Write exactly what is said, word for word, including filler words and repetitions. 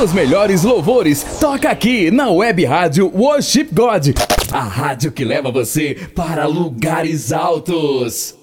Os melhores louvores toca aqui na Web Rádio Worship God, a rádio que leva você para lugares altos.